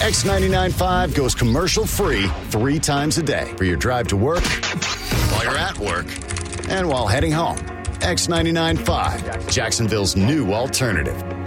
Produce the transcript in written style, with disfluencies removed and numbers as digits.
X99.5 goes commercial-free 3 times a day for your drive to work, while you're at work, and while heading home. X99.5, Jacksonville's new alternative.